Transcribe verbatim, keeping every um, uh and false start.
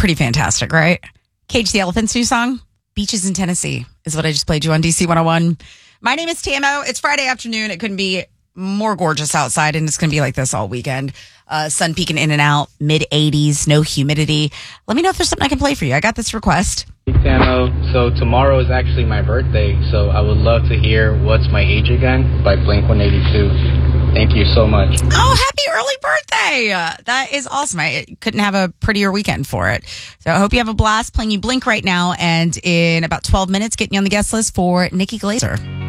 pretty fantastic, right? Cage the Elephant's new song, Beaches in Tennessee, is what I just played you on D C one oh one. My name is Tamo. It's Friday afternoon. It couldn't be more gorgeous outside, and it's going to be like this all weekend. Uh, sun peeking in and out, mid eighties, no humidity. Let me know if there's something I can play for you. I got this request. Hey, Tamo. So tomorrow is actually my birthday, so I would love to hear What's My Age Again by Blink one eighty-two. Thank you so much. Oh, happy early birthday. Uh, that is awesome. I couldn't have a prettier weekend for it. So I hope you have a blast playing you Blink right now, and in about twelve minutes, getting you on the guest list for Nikki Glazer.